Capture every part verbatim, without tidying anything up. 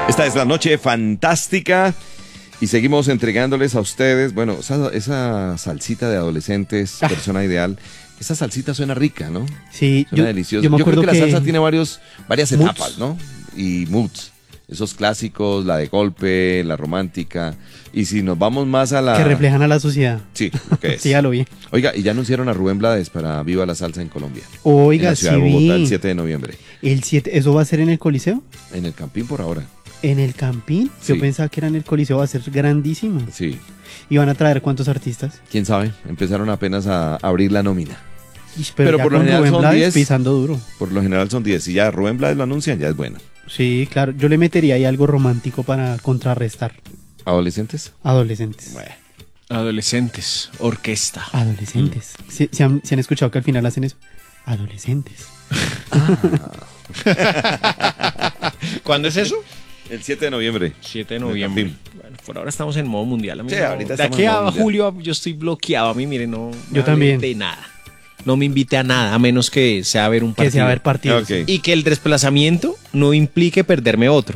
Esta es la noche fantástica y seguimos entregándoles a ustedes, bueno, esa, esa salsita de adolescentes, Ah. persona ideal. Esa salsita suena rica, ¿no? Sí, Suena yo, deliciosa. yo me Yo creo acuerdo que, que, la salsa tiene varios, varias moods. etapas, ¿no? Y moods. Esos clásicos, la de golpe, la romántica. Y si nos vamos más a la... que reflejan a la sociedad. Sí, lo que es. Sí, ya lo vi. Oiga, y ya anunciaron a Rubén Blades para Viva la Salsa en Colombia. En Oiga, la sí ciudad de Bogotá, vi. el siete de noviembre. El siete, ¿eso va a ser en el Coliseo? En el Campín por ahora. ¿En el Campín? Yo Sí. pensaba que era en el Coliseo, va a ser grandísimo. Sí. ¿Y van a traer cuántos artistas? ¿Quién sabe? Empezaron apenas a abrir la nómina. Ish, Pero, Pero ya por lo con general Rubén son Blades diez. pisando duro. Por lo general son diez. Si ya Rubén Blades lo anuncian, ya es bueno. Sí, claro. Yo le metería ahí algo romántico para contrarrestar. ¿Adolescentes? Adolescentes. Bueno. Adolescentes, orquesta. Adolescentes. ¿Sí, sí han, sí han escuchado que al final hacen eso? Adolescentes. ¿Cuándo es eso? El siete de noviembre. siete de En el noviembre. Campín. Bueno, por ahora estamos en modo mundial. A mí Sí, no- ahorita de estamos aquí en a modo mundial. julio yo estoy bloqueado. A mí, mire, no me Yo también. hable de nada. No me invite a nada, a menos que sea a ver un Que partido. sea a ver partidos. Ok. Y que el desplazamiento no implique perderme otro.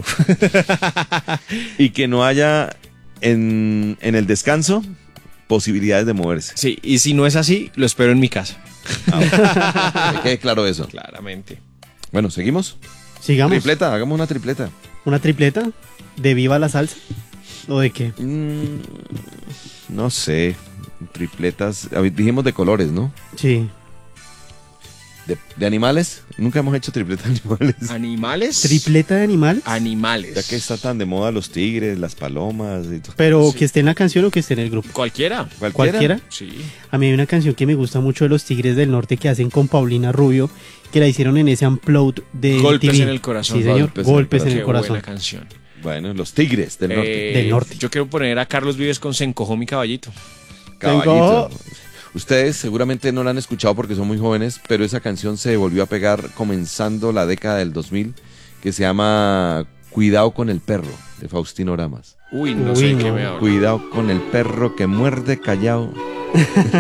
Y que no haya en, en el descanso posibilidades de moverse. Sí, y si no es así, lo espero en mi casa. Que quede claro eso. Claramente. Bueno, ¿seguimos? Sigamos. Tripleta, hagamos una tripleta. ¿Una tripleta? ¿De Viva la Salsa? ¿O de qué? Mm, no sé. Tripletas. a ver, Dijimos de colores, ¿no? Sí. De, de animales. Nunca hemos hecho tripletas de animales. ¿Animales? ¿Tripleta de animal? Animales. Ya que está tan de moda los tigres, las palomas y todo. Pero Sí. que esté en la canción o que esté en el grupo. Cualquiera. ¿Cualquiera? Sí. A mí hay una canción que me gusta mucho de los Tigres del Norte que hacen con Paulina Rubio, que la hicieron en ese upload de Golpes M T V. en el corazón. Sí, señor. Golpes en el Golpes en el Qué corazón. buena canción. Bueno, los tigres del norte. Eh, Del norte. Yo quiero poner a Carlos Vives con Se encojó mi caballito. Caballito. Ustedes seguramente no la han escuchado porque son muy jóvenes, pero esa canción se volvió a pegar comenzando la década del dos mil, que se llama Cuidado con el perro, de Faustino Oramas. Uy, no Uy, sé de no. qué me habla. Cuidado con el perro que muerde callado.